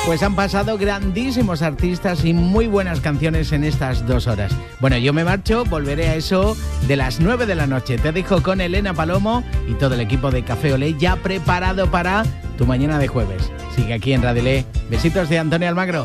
Pues han pasado grandísimos artistas y muy buenas canciones en estas 2 horas. Bueno, yo me marcho, volveré a eso de las 9 de la noche. Te dejo con Elena Palomo y todo el equipo de Café Olé ya preparado para tu mañana de jueves. Sigue aquí en Radio Olé. Besitos de Antonio Almagro.